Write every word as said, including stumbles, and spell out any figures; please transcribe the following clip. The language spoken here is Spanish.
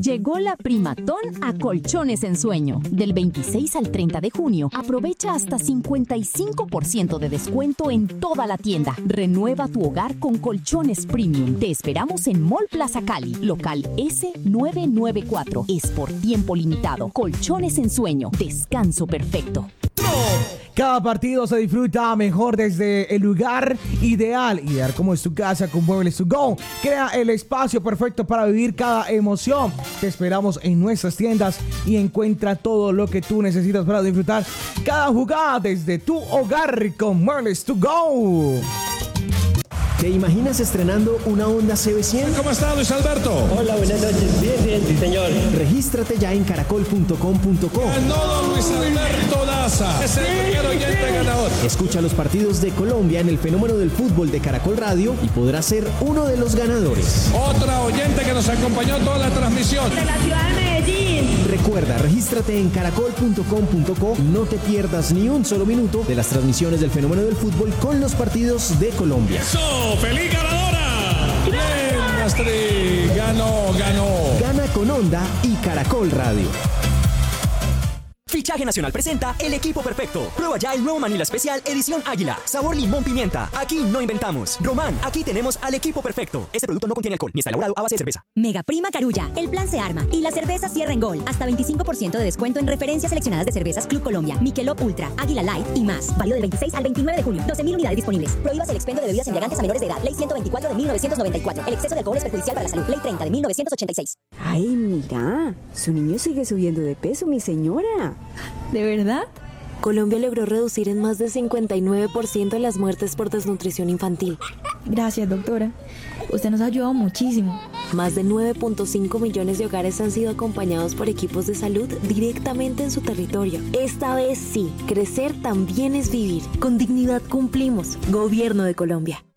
Llegó la Primatón a Colchones en Sueño. Del veintiséis al treinta de junio, aprovecha hasta cincuenta y cinco por ciento de descuento en toda la tienda. Renueva tu hogar con colchones premium. Te esperamos en Mall Plaza Cali, local ese nueve nueve cuatro. Es por tiempo limitado. Colchones en Sueño. Descanso perfecto. Cada partido se disfruta mejor desde el lugar ideal. Ideal como es tu casa con Muebles to Go. Crea el espacio perfecto para vivir cada emoción. Te esperamos en nuestras tiendas y encuentra todo lo que tú necesitas para disfrutar cada jugada desde tu hogar con Muebles to Go. ¿Te imaginas estrenando una Honda C B cien? ¿Cómo está, Luis Alberto? Hola, buenas noches. Bien, bien, sí, señor. Regístrate ya en caracol punto com punto co. Ganó don Luis Alberto Daza. Es el primer oyente ganador. Escucha los partidos de Colombia en el fenómeno del fútbol de Caracol Radio y podrás ser uno de los ganadores. Otra oyente que nos acompañó toda la transmisión. De la ciudad de Medellín. Recuerda, regístrate en caracol punto com punto co y no te pierdas ni un solo minuto de las transmisiones del fenómeno del fútbol con los partidos de Colombia. ¡Eso! ¡Feliz ganadora! ¡Bien, Astrid! ¡Ganó, ganó! Gana con Honda y Caracol Radio. Fichaje Nacional presenta El Equipo Perfecto. Prueba ya el nuevo Manila Especial Edición Águila. Sabor limón pimienta. Aquí no inventamos. Román, aquí tenemos al equipo perfecto. Este producto no contiene alcohol ni está elaborado a base de cerveza. Mega Prima Carulla. El plan se arma y la cerveza cierra en gol. Hasta veinticinco por ciento de descuento en referencias seleccionadas de cervezas Club Colombia, Michelob Ultra, Águila Light y más. Válido del veintiséis al veintinueve de junio. doce mil unidades disponibles. Prohíbas el expendio de bebidas embriagantes a menores de edad. Ley ciento veinticuatro de mil novecientos noventa y cuatro. El exceso de alcohol es perjudicial para la salud. Ley treinta de mil novecientos ochenta y seis. Ay, mira, su niño sigue subiendo de peso, mi señora. ¿De verdad? Colombia logró reducir en más de cincuenta y nueve por ciento las muertes por desnutrición infantil. Gracias, doctora. Usted nos ha ayudado muchísimo. Más de nueve punto cinco millones de hogares han sido acompañados por equipos de salud directamente en su territorio. Esta vez sí, crecer también es vivir. Con dignidad cumplimos. Gobierno de Colombia.